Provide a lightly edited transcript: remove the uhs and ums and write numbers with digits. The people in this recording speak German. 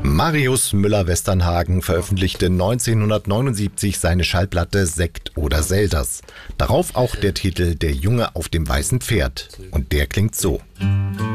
Marius Müller-Westernhagen veröffentlichte 1979 seine Schallplatte Sekt oder Selters. Darauf auch der Titel Der Junge auf dem weißen Pferd. Und der klingt so.